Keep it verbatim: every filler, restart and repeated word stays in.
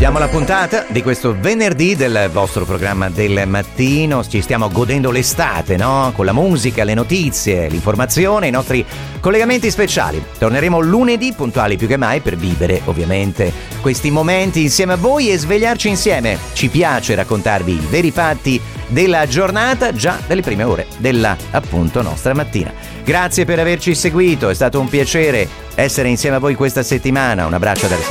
Chiudiamo la puntata di questo venerdì del vostro programma del mattino. Ci stiamo godendo l'estate, no? Con la musica, le notizie, l'informazione, i nostri collegamenti speciali. Torneremo lunedì puntuali più che mai per vivere ovviamente questi momenti insieme a voi e svegliarci insieme. Ci piace raccontarvi i veri fatti della giornata già dalle prime ore della appunto nostra mattina. Grazie per averci seguito, è stato un piacere essere insieme a voi questa settimana. Un abbraccio da Alessandro.